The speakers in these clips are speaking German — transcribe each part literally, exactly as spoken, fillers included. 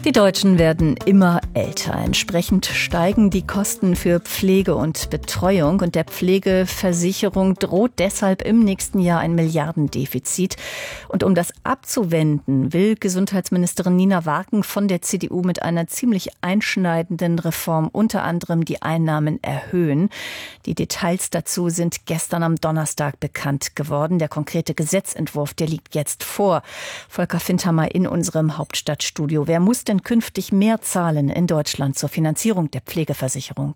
Die Deutschen werden immer älter. Entsprechend steigen die Kosten für Pflege und Betreuung. Und der Pflegeversicherung droht deshalb im nächsten Jahr ein Milliardendefizit. Und um das abzuwenden, will Gesundheitsministerin Nina Wagen von der C D U mit einer ziemlich einschneidenden Reform unter anderem die Einnahmen erhöhen. Die Details dazu sind gestern am Donnerstag bekannt geworden. Der konkrete Gesetzentwurf, der liegt jetzt vor. Volker Findhammer in unserem Hauptstadtstudio. Wer muss denn künftig mehr zahlen in Deutschland zur Finanzierung der Pflegeversicherung?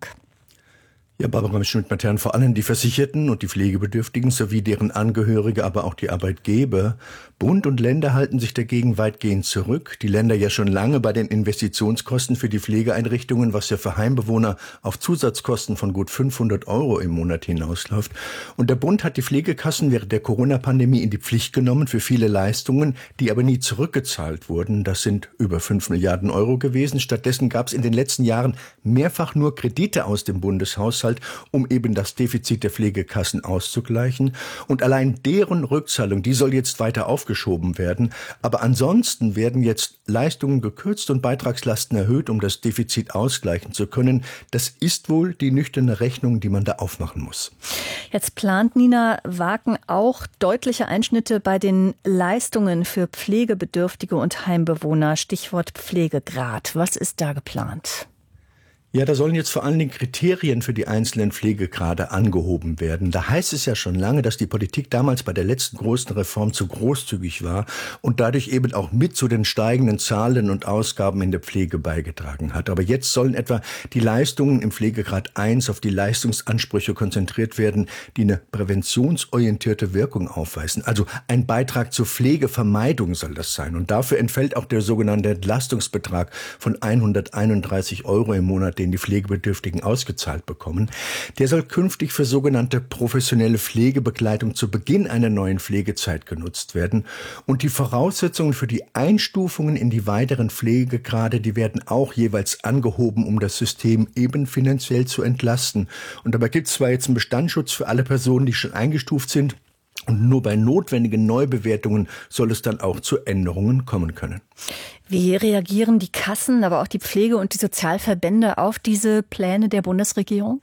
Ja, Barbara Schmidt-Matern, vor allem die Versicherten und die Pflegebedürftigen sowie deren Angehörige, aber auch die Arbeitgeber. Bund und Länder halten sich dagegen weitgehend zurück. Die Länder ja schon lange bei den Investitionskosten für die Pflegeeinrichtungen, was ja für Heimbewohner auf Zusatzkosten von gut fünfhundert Euro im Monat hinausläuft. Und der Bund hat die Pflegekassen während der Corona-Pandemie in die Pflicht genommen für viele Leistungen, die aber nie zurückgezahlt wurden. Das sind über fünf Milliarden Euro gewesen. Stattdessen gab es in den letzten Jahren mehrfach nur Kredite aus dem Bundeshaushalt, um eben das Defizit der Pflegekassen auszugleichen. Und allein deren Rückzahlung, die soll jetzt weiter aufgeschoben werden. Aber ansonsten werden jetzt Leistungen gekürzt und Beitragslasten erhöht, um das Defizit ausgleichen zu können. Das ist wohl die nüchterne Rechnung, die man da aufmachen muss. Jetzt plant Nina Wagen auch deutliche Einschnitte bei den Leistungen für Pflegebedürftige und Heimbewohner. Stichwort Pflegegrad. Was ist da geplant? Ja, da sollen jetzt vor allen Dingen Kriterien für die einzelnen Pflegegrade angehoben werden. Da heißt es ja schon lange, dass die Politik damals bei der letzten großen Reform zu großzügig war und dadurch eben auch mit zu den steigenden Zahlen und Ausgaben in der Pflege beigetragen hat. Aber jetzt sollen etwa die Leistungen im Pflegegrad eins auf die Leistungsansprüche konzentriert werden, die eine präventionsorientierte Wirkung aufweisen. Also ein Beitrag zur Pflegevermeidung soll das sein. Und dafür entfällt auch der sogenannte Entlastungsbetrag von hunderteinunddreißig Euro im Monat, den die Pflegebedürftigen ausgezahlt bekommen. Der soll künftig für sogenannte professionelle Pflegebegleitung zu Beginn einer neuen Pflegezeit genutzt werden. Und die Voraussetzungen für die Einstufungen in die weiteren Pflegegrade, die werden auch jeweils angehoben, um das System eben finanziell zu entlasten. Und dabei gibt es zwar jetzt einen Bestandsschutz für alle Personen, die schon eingestuft sind, und nur bei notwendigen Neubewertungen soll es dann auch zu Änderungen kommen können. Wie reagieren die Kassen, aber auch die Pflege- und die Sozialverbände auf diese Pläne der Bundesregierung?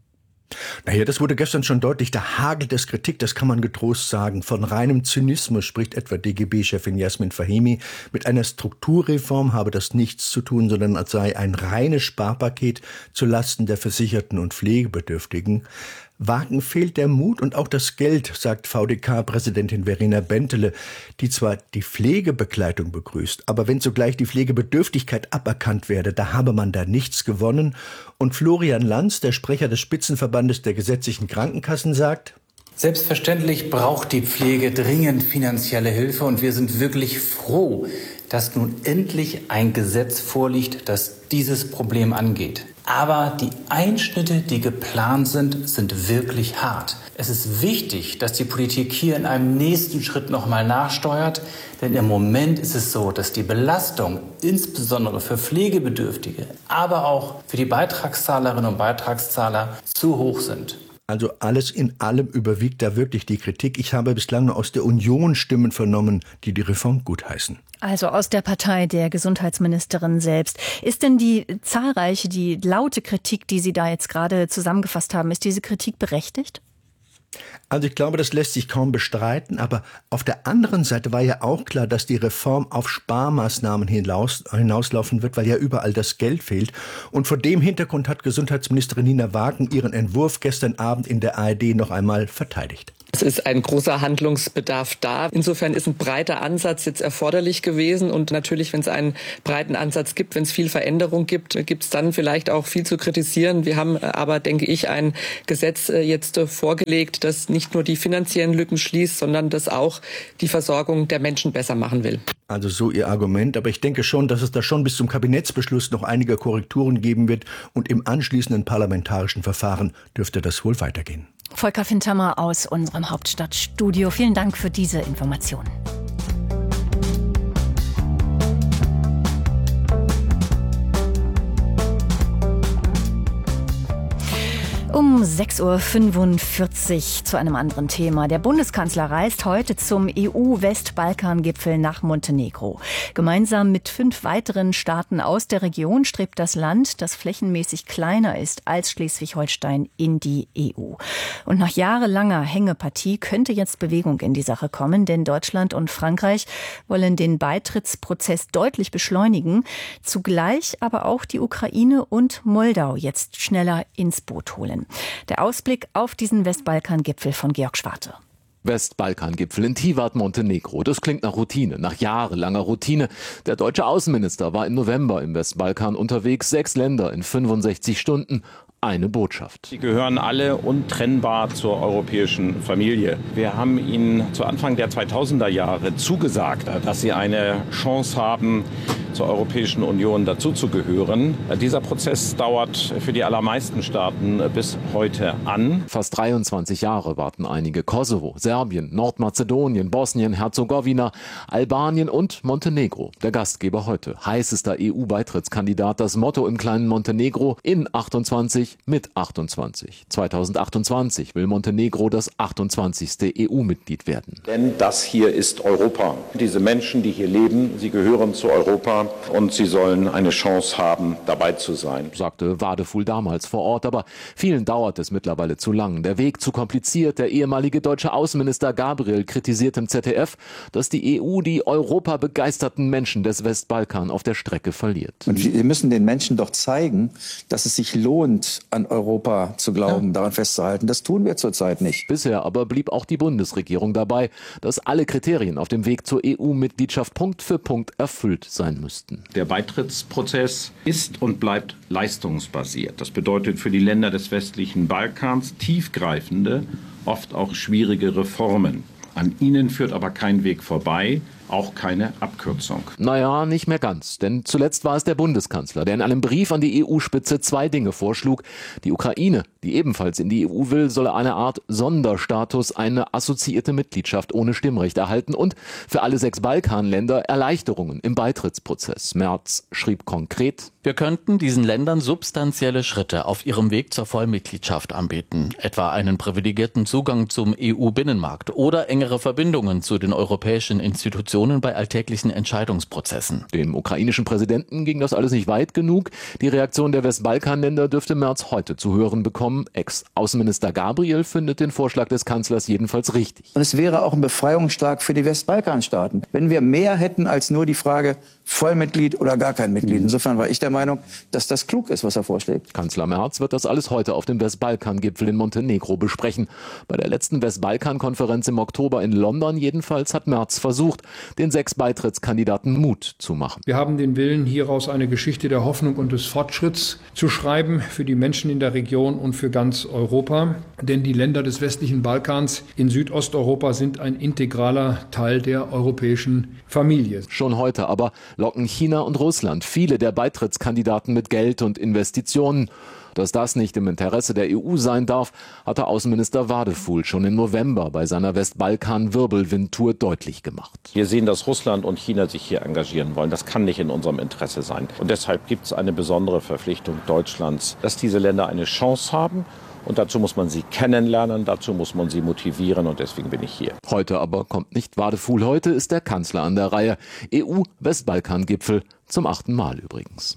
Naja, das wurde gestern schon deutlich. Da hagelt es Kritik, das kann man getrost sagen. Von reinem Zynismus spricht etwa D G B-Chefin Jasmin Fahimi. Mit einer Strukturreform habe das nichts zu tun, sondern es sei ein reines Sparpaket zulasten der Versicherten und Pflegebedürftigen. Wagen fehlt der Mut und auch das Geld, sagt V D K-Präsidentin Verena Bentele, die zwar die Pflegebegleitung begrüßt, aber wenn zugleich die Pflegebedürftigkeit aberkannt werde, da habe man da nichts gewonnen. Und Florian Lanz, der Sprecher des Spitzenverbandes der gesetzlichen Krankenkassen, sagt: Selbstverständlich braucht die Pflege dringend finanzielle Hilfe und wir sind wirklich froh, dass nun endlich ein Gesetz vorliegt, das dieses Problem angeht. Aber die Einschnitte, die geplant sind, sind wirklich hart. Es ist wichtig, dass die Politik hier in einem nächsten Schritt nochmal nachsteuert, denn im Moment ist es so, dass die Belastung insbesondere für Pflegebedürftige, aber auch für die Beitragszahlerinnen und Beitragszahler zu hoch sind. Also alles in allem überwiegt da wirklich die Kritik. Ich habe bislang nur aus der Union Stimmen vernommen, die die Reform gutheißen. Also aus der Partei der Gesundheitsministerin selbst. Ist denn die zahlreiche, die laute Kritik, die Sie da jetzt gerade zusammengefasst haben, ist diese Kritik berechtigt? Also ich glaube, das lässt sich kaum bestreiten, aber auf der anderen Seite war ja auch klar, dass die Reform auf Sparmaßnahmen hinaus, hinauslaufen wird, weil ja überall das Geld fehlt. Und vor dem Hintergrund hat Gesundheitsministerin Nina Wagen ihren Entwurf gestern Abend in der A R D noch einmal verteidigt. Es ist ein großer Handlungsbedarf da. Insofern ist ein breiter Ansatz jetzt erforderlich gewesen. Und natürlich, wenn es einen breiten Ansatz gibt, wenn es viel Veränderung gibt, gibt es dann vielleicht auch viel zu kritisieren. Wir haben aber, denke ich, ein Gesetz jetzt vorgelegt, das nicht nur die finanziellen Lücken schließt, sondern das auch die Versorgung der Menschen besser machen will. Also so Ihr Argument. Aber ich denke schon, dass es da schon bis zum Kabinettsbeschluss noch einige Korrekturen geben wird. Und im anschließenden parlamentarischen Verfahren dürfte das wohl weitergehen. Volker Findhammer aus unserem Hauptstadtstudio. Vielen Dank für diese Informationen. Um Um sechs Uhr fünfundvierzig zu einem anderen Thema. Der Bundeskanzler reist heute zum E U-Westbalkan-Gipfel nach Montenegro. Gemeinsam mit fünf weiteren Staaten aus der Region strebt das Land, das flächenmäßig kleiner ist als Schleswig-Holstein, in die E U. Und nach jahrelanger Hängepartie könnte jetzt Bewegung in die Sache kommen, denn Deutschland und Frankreich wollen den Beitrittsprozess deutlich beschleunigen, zugleich aber auch die Ukraine und Moldau jetzt schneller ins Boot holen. Der Ausblick auf diesen Westbalkan-Gipfel von Georg Schwarte. Westbalkan-Gipfel in Tivat, Montenegro. Das klingt nach Routine, nach jahrelanger Routine. Der deutsche Außenminister war im November im Westbalkan unterwegs. Sechs Länder in fünfundsechzig Stunden. Eine Botschaft. Sie gehören alle untrennbar zur europäischen Familie. Wir haben ihnen zu Anfang der zweitausender Jahre zugesagt, dass sie eine Chance haben, zur Europäischen Union dazuzugehören. Dieser Prozess dauert für die allermeisten Staaten bis heute an. Fast dreiundzwanzig Jahre warten einige. Kosovo, Serbien, Nordmazedonien, Bosnien, Herzegowina, Albanien und Montenegro. Der Gastgeber heute. Heißester E U-Beitrittskandidat. Das Motto im kleinen Montenegro: in achtundzwanzig mit achtundzwanzig. zweitausendachtundzwanzig will Montenegro das achtundzwanzigste E U-Mitglied werden. Denn das hier ist Europa. Diese Menschen, die hier leben, sie gehören zu Europa und sie sollen eine Chance haben, dabei zu sein, sagte Wadefuhl damals vor Ort. Aber vielen dauert es mittlerweile zu lang. Der Weg zu kompliziert. Der ehemalige deutsche Außenminister Gabriel kritisiert im Z D F, dass die E U die europabegeisterten Menschen des Westbalkan auf der Strecke verliert. Und wir müssen den Menschen doch zeigen, dass es sich lohnt, an Europa zu glauben, ja. daran festzuhalten. Das tun wir zurzeit nicht. Bisher aber blieb auch die Bundesregierung dabei, dass alle Kriterien auf dem Weg zur E U-Mitgliedschaft Punkt für Punkt erfüllt sein müssten. Der Beitrittsprozess ist und bleibt leistungsbasiert. Das bedeutet für die Länder des westlichen Balkans tiefgreifende, oft auch schwierige Reformen. An ihnen führt aber kein Weg vorbei, auch keine Abkürzung. Naja, nicht mehr ganz. Denn zuletzt war es der Bundeskanzler, der in einem Brief an die E U-Spitze zwei Dinge vorschlug. Die Ukraine, die ebenfalls in die E U will, solle eine Art Sonderstatus, eine assoziierte Mitgliedschaft ohne Stimmrecht erhalten und für alle sechs Balkanländer Erleichterungen im Beitrittsprozess. Merz schrieb konkret: Wir könnten diesen Ländern substanzielle Schritte auf ihrem Weg zur Vollmitgliedschaft anbieten, etwa einen privilegierten Zugang zum E U-Binnenmarkt oder engere Verbindungen zu den europäischen Institutionen bei alltäglichen Entscheidungsprozessen. Dem ukrainischen Präsidenten ging das alles nicht weit genug. Die Reaktion der Westbalkanländer dürfte Merz heute zu hören bekommen. Ex-Außenminister Gabriel findet den Vorschlag des Kanzlers jedenfalls richtig. Und es wäre auch ein Befreiungsschlag für die Westbalkanstaaten, wenn wir mehr hätten als nur die Frage Vollmitglied oder gar kein Mitglied. Insofern war ich der Meinung, dass das klug ist, was er vorschlägt. Kanzler Merz wird das alles heute auf dem Westbalkan-Gipfel in Montenegro besprechen. Bei der letzten Westbalkan-Konferenz im Oktober in London jedenfalls hat Merz versucht, den sechs Beitrittskandidaten Mut zu machen. Wir haben den Willen, hieraus eine Geschichte der Hoffnung und des Fortschritts zu schreiben für die Menschen in der Region und für ganz Europa. Denn die Länder des westlichen Balkans in Südosteuropa sind ein integraler Teil der europäischen Familie. Schon heute aber locken China und Russland viele der Beitrittskandidaten mit Geld und Investitionen. Dass das nicht im Interesse der E U sein darf, hatte Außenminister Wadefuhl schon im November bei seiner Westbalkan-Wirbelwind-Tour deutlich gemacht. Wir sehen, dass Russland und China sich hier engagieren wollen. Das kann nicht in unserem Interesse sein. Und deshalb gibt es eine besondere Verpflichtung Deutschlands, dass diese Länder eine Chance haben. Und dazu muss man sie kennenlernen, dazu muss man sie motivieren und deswegen bin ich hier. Heute aber kommt nicht Wadefuhl, heute ist der Kanzler an der Reihe. E U-Westbalkan-Gipfel zum achten Mal übrigens.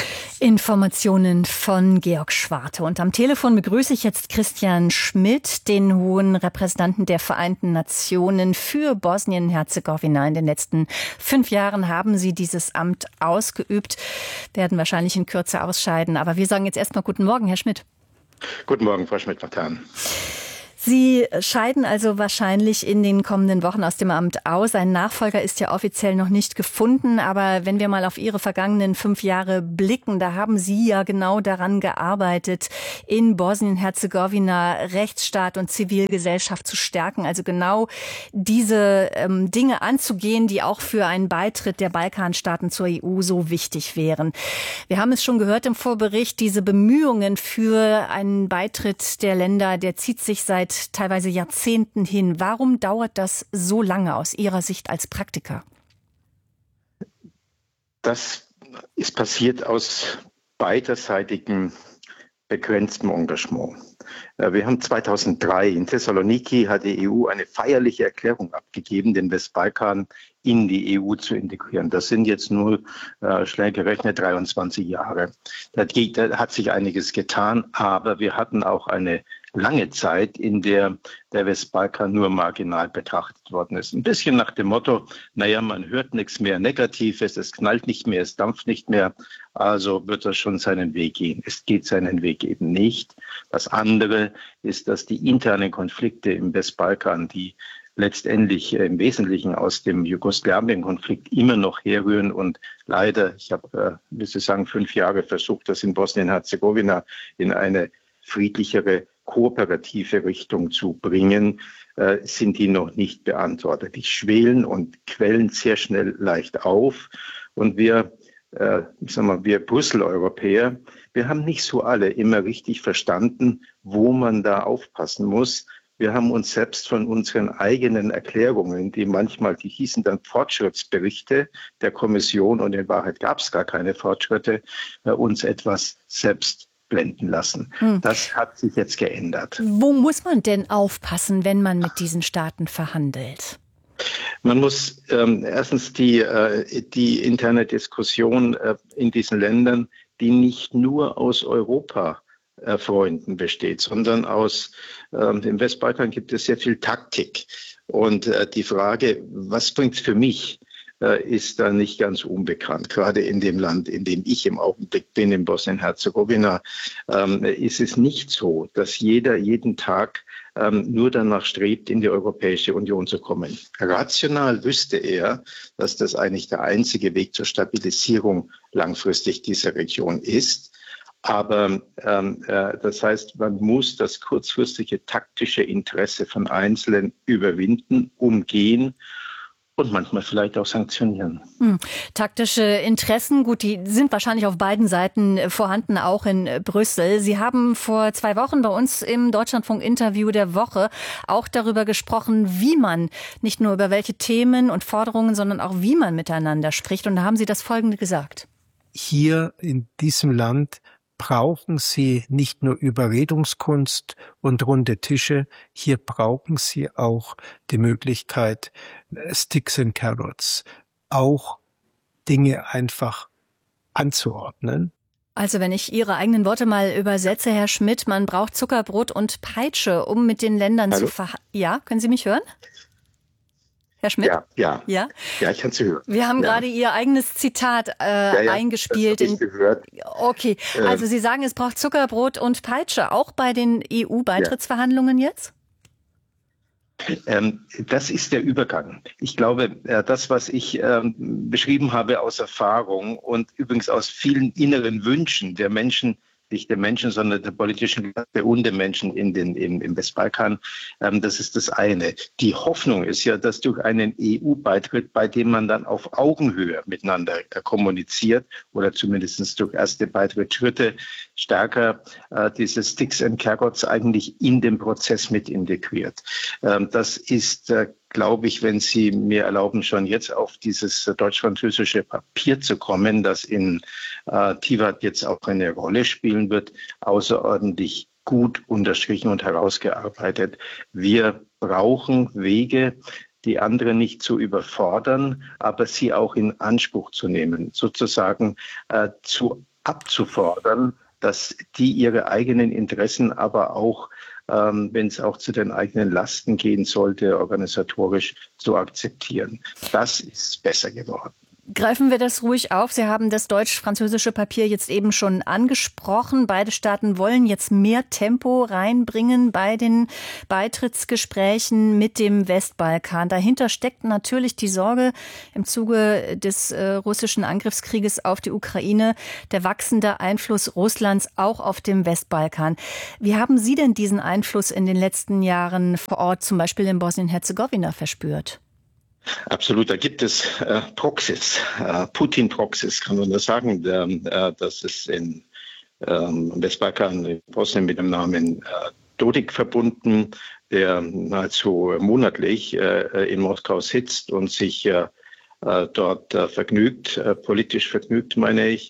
Informationen von Georg Schwarte. Und am Telefon begrüße ich jetzt Christian Schmidt, den hohen Repräsentanten der Vereinten Nationen für Bosnien-Herzegowina. In den letzten fünf Jahren haben Sie dieses Amt ausgeübt, werden wahrscheinlich in Kürze ausscheiden. Aber wir sagen jetzt erstmal guten Morgen, Herr Schmidt. Guten Morgen, Frau Schmidt-Mattern. Sie scheiden also wahrscheinlich in den kommenden Wochen aus dem Amt aus. Ein Nachfolger ist ja offiziell noch nicht gefunden. Aber wenn wir mal auf Ihre vergangenen fünf Jahre blicken, da haben Sie ja genau daran gearbeitet, in Bosnien-Herzegowina Rechtsstaat und Zivilgesellschaft zu stärken. Also genau diese ähm, Dinge anzugehen, die auch für einen Beitritt der Balkanstaaten zur E U so wichtig wären. Wir haben es schon gehört im Vorbericht, diese Bemühungen für einen Beitritt der Länder, der zieht sich seit teilweise Jahrzehnten hin. Warum dauert das so lange aus Ihrer Sicht als Praktiker? Das ist passiert aus beiderseitigem begrenztem Engagement. Wir haben zweitausenddrei in Thessaloniki hat die E U eine feierliche Erklärung abgegeben, den Westbalkan in die E U zu integrieren. Das sind jetzt nur äh, schnell gerechnet dreiundzwanzig Jahre. Da, geht, da hat sich einiges getan, aber wir hatten auch eine lange Zeit, in der der Westbalkan nur marginal betrachtet worden ist. Ein bisschen nach dem Motto, naja, man hört nichts mehr Negatives, es knallt nicht mehr, es dampft nicht mehr, also wird das schon seinen Weg gehen. Es geht seinen Weg eben nicht. Das andere ist, dass die internen Konflikte im Westbalkan, die letztendlich im Wesentlichen aus dem Jugoslawien-Konflikt immer noch herrühren und leider, ich habe, äh, wie Sie sagen, fünf Jahre versucht, das in Bosnien-Herzegowina in eine friedlichere, kooperative Richtung zu bringen, äh, sind die noch nicht beantwortet. Die schwelen und quellen sehr schnell leicht auf. Und wir, äh, sagen wir, wir Brüssel-Europäer, wir haben nicht so alle immer richtig verstanden, wo man da aufpassen muss. Wir haben uns selbst von unseren eigenen Erklärungen, die manchmal, die hießen dann Fortschrittsberichte der Kommission und in Wahrheit gab es gar keine Fortschritte, äh, uns etwas selbst blenden lassen. Hm. Das hat sich jetzt geändert. Wo muss man denn aufpassen, wenn man mit diesen Staaten verhandelt? Man muss ähm, erstens die, äh, die interne Diskussion äh, in diesen Ländern, die nicht nur aus Europa äh, Freunden besteht, sondern aus äh, dem Westbalkan gibt es sehr viel Taktik. Und äh, die Frage, was bringt es für mich, ist da nicht ganz unbekannt. Gerade in dem Land, in dem ich im Augenblick bin, in Bosnien-Herzegowina, ähm, ist es nicht so, dass jeder jeden Tag ähm, nur danach strebt, in die Europäische Union zu kommen. Rational wüsste er, dass das eigentlich der einzige Weg zur Stabilisierung langfristig dieser Region ist. Aber ähm, äh, das heißt, man muss das kurzfristige taktische Interesse von Einzelnen überwinden, umgehen und manchmal vielleicht auch sanktionieren. Hm. Taktische Interessen, gut, die sind wahrscheinlich auf beiden Seiten vorhanden, auch in Brüssel. Sie haben vor zwei Wochen bei uns im Deutschlandfunk-Interview der Woche auch darüber gesprochen, wie man, nicht nur über welche Themen und Forderungen, sondern auch wie man miteinander spricht. Und da haben Sie das Folgende gesagt. Hier in diesem Land brauchen Sie nicht nur Überredungskunst und runde Tische, hier brauchen Sie auch die Möglichkeit, Sticks and Carrots, auch Dinge einfach anzuordnen. Also wenn ich Ihre eigenen Worte mal übersetze, Herr Schmidt, man braucht Zuckerbrot und Peitsche, um mit den Ländern Hallo? zu verhandeln. Ja, können Sie mich hören? Herr Schmidt? Ja, ja. Ja, ja ich kann Sie hören. Wir haben ja. gerade Ihr eigenes Zitat äh, ja, ja, eingespielt. Das hab ich gehört. Okay, also Sie sagen, es braucht Zuckerbrot und Peitsche, auch bei den E U-Beitrittsverhandlungen ja. jetzt? Ähm, das ist der Übergang. Ich glaube, äh, das, was ich ähm, beschrieben habe aus Erfahrung und übrigens aus vielen inneren Wünschen der Menschen, nicht der Menschen, sondern der politischen Klasse und der Menschen in den, im, im Westbalkan. Ähm, das ist das eine. Die Hoffnung ist ja, dass durch einen E U-Beitritt, bei dem man dann auf Augenhöhe miteinander äh, kommuniziert oder zumindest durch erste Beitrittsschritte stärker äh, diese Sticks and Carrots eigentlich in den Prozess mit integriert. Ähm, das ist äh, glaube ich, wenn Sie mir erlauben, schon jetzt auf dieses deutsch-französische Papier zu kommen, das in äh, Tivat jetzt auch eine Rolle spielen wird, außerordentlich gut unterstrichen und herausgearbeitet. Wir brauchen Wege, die anderen nicht zu überfordern, aber sie auch in Anspruch zu nehmen, sozusagen äh, zu abzufordern, dass die ihre eigenen Interessen aber auch Ähm, wenn es auch zu den eigenen Lasten gehen sollte, organisatorisch zu akzeptieren. Das ist besser geworden. Greifen wir das ruhig auf. Sie haben das deutsch-französische Papier jetzt eben schon angesprochen. Beide Staaten wollen jetzt mehr Tempo reinbringen bei den Beitrittsgesprächen mit dem Westbalkan. Dahinter steckt natürlich die Sorge im Zuge des äh, russischen Angriffskrieges auf die Ukraine, der wachsende Einfluss Russlands auch auf dem Westbalkan. Wie haben Sie denn diesen Einfluss in den letzten Jahren vor Ort, zum Beispiel in Bosnien-Herzegowina, verspürt? Absolut, da gibt es äh, Proxys, äh, Putin-Proxys, kann man das sagen. Der, äh, das ist in ähm, Westbalkan, in Bosnien mit dem Namen äh, Dodik verbunden, der nahezu monatlich äh, in Moskau sitzt und sich äh, dort äh, vergnügt, äh, politisch vergnügt, meine ich.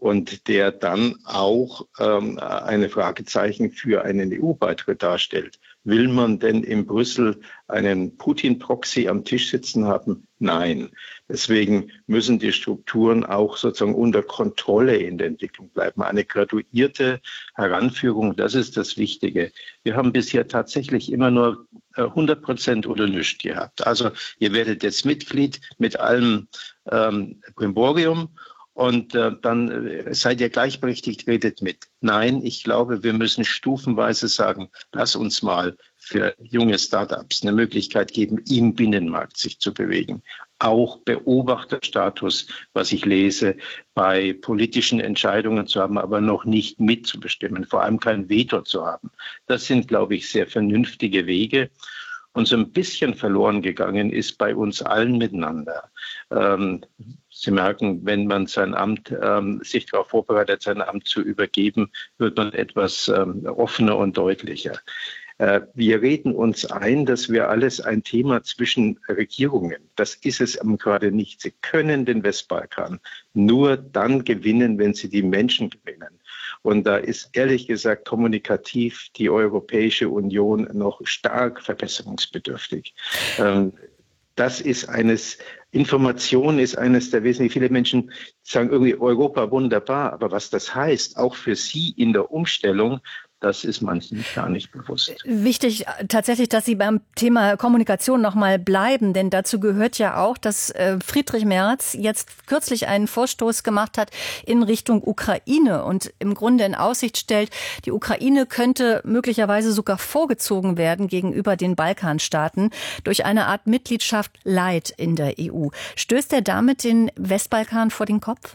und der dann auch ähm, eine Fragezeichen für einen E U-Beitritt darstellt. Will man denn in Brüssel einen Putin-Proxy am Tisch sitzen haben? Nein. Deswegen müssen die Strukturen auch sozusagen unter Kontrolle in der Entwicklung bleiben. Eine graduierte Heranführung, das ist das Wichtige. Wir haben bisher tatsächlich immer nur hundert Prozent oder nichts gehabt. Also ihr werdet jetzt Mitglied mit allem ähm, Brimborium. Und äh, dann äh, seid ihr gleichberechtigt, redet mit. Nein, ich glaube, wir müssen stufenweise sagen, lass uns mal für junge Startups eine Möglichkeit geben, im Binnenmarkt sich zu bewegen. Auch Beobachterstatus, was ich lese, bei politischen Entscheidungen zu haben, aber noch nicht mitzubestimmen, vor allem kein Veto zu haben. Das sind, glaube ich, sehr vernünftige Wege. Und so ein bisschen verloren gegangen ist bei uns allen miteinander. Ähm, Sie merken, wenn man sein Amt, ähm, sich darauf vorbereitet, sein Amt zu übergeben, wird man etwas ähm, offener und deutlicher. Äh, wir reden uns ein, dass wir alles ein Thema zwischen Regierungen, das ist es gerade nicht. Sie können den Westbalkan nur dann gewinnen, wenn sie die Menschen gewinnen. Und da ist ehrlich gesagt kommunikativ die Europäische Union noch stark verbesserungsbedürftig. Ähm, das ist eines, Information ist eines der wesentlichen, viele Menschen sagen irgendwie Europa wunderbar, aber was das heißt, auch für sie in der Umstellung, das ist manchen gar nicht bewusst. Wichtig tatsächlich, dass Sie beim Thema Kommunikation noch mal bleiben, denn dazu gehört ja auch, dass Friedrich Merz jetzt kürzlich einen Vorstoß gemacht hat in Richtung Ukraine und im Grunde in Aussicht stellt, die Ukraine könnte möglicherweise sogar vorgezogen werden gegenüber den Balkanstaaten durch eine Art Mitgliedschaft light in der E U. Stößt er damit den Westbalkan vor den Kopf?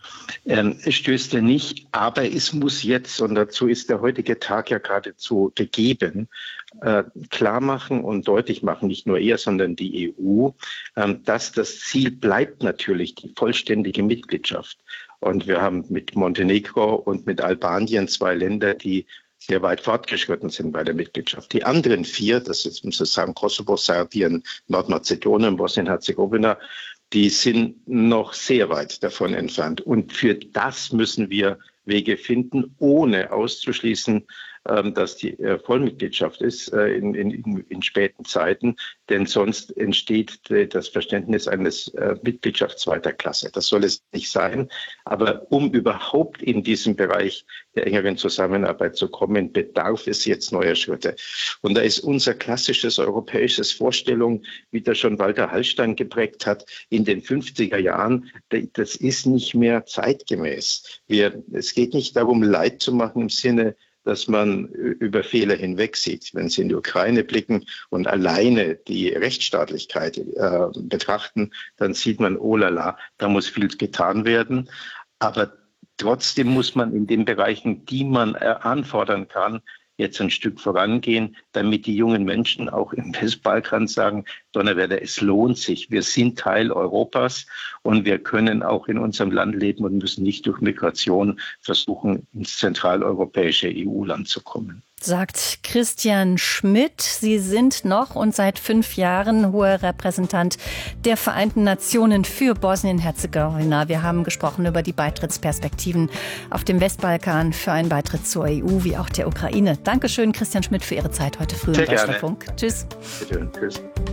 Ähm, es stößt er nicht, aber es muss jetzt, und dazu ist der heutige Tag ja geradezu gegeben, äh, klar machen und deutlich machen, nicht nur er, sondern die E U, äh, dass das Ziel bleibt natürlich die vollständige Mitgliedschaft. Und wir haben mit Montenegro und mit Albanien zwei Länder, die sehr weit fortgeschritten sind bei der Mitgliedschaft. Die anderen vier, das ist sozusagen Kosovo, Serbien, Nordmazedonien, Bosnien-Herzegowina, die sind noch sehr weit davon entfernt. Und für das müssen wir Wege finden, ohne auszuschließen, dass die Vollmitgliedschaft ist in, in, in späten Zeiten. Denn sonst entsteht das Verständnis eines Mitgliedschafts zweiter Klasse. Das soll es nicht sein. Aber um überhaupt in diesem Bereich der engeren Zusammenarbeit zu kommen, bedarf es jetzt neuer Schritte. Und da ist unser klassisches europäisches Vorstellung, wie das schon Walter Hallstein geprägt hat, in den fünfziger Jahren, das ist nicht mehr zeitgemäß. Wir, es geht nicht darum, Leid zu machen im Sinne, dass man über Fehler hinwegsieht. Wenn Sie in die Ukraine blicken und alleine die Rechtsstaatlichkeit äh, betrachten, dann sieht man, oh la la, da muss viel getan werden. Aber trotzdem muss man in den Bereichen, die man äh, anfordern kann, jetzt ein Stück vorangehen, damit die jungen Menschen auch im Westbalkan sagen, Donnerwetter, es lohnt sich. Wir sind Teil Europas und wir können auch in unserem Land leben und müssen nicht durch Migration versuchen, ins zentraleuropäische E U-Land zu kommen. Sagt Christian Schmidt. Sie sind noch und seit fünf Jahren hoher Repräsentant der Vereinten Nationen für Bosnien-Herzegowina. Wir haben gesprochen über die Beitrittsperspektiven auf dem Westbalkan für einen Beitritt zur E U, wie auch der Ukraine. Dankeschön, Christian Schmidt, für Ihre Zeit heute früh im Deutschlandfunk. Tschüss. Bitte, tschüss.